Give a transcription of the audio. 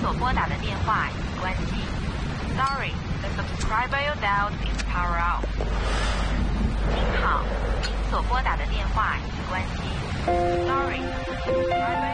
所拨打的电话已关机。Sorry, the subscriber you dialed is power off. 您好，您所拨打的电话已关机。Sorry, the subscriber